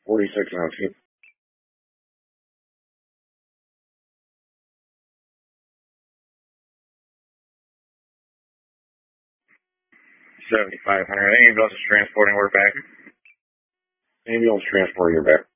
46 ounces. 7,500. Ambulance is transporting. We're back. Ambulance transporting. You're back.